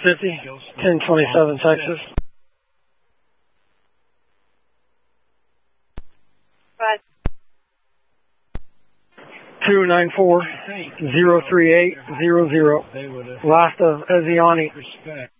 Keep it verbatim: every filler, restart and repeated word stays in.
fifty, ten twenty-seven Texas. Right. two nine four, zero three eight, zero zero. Last of Eziani.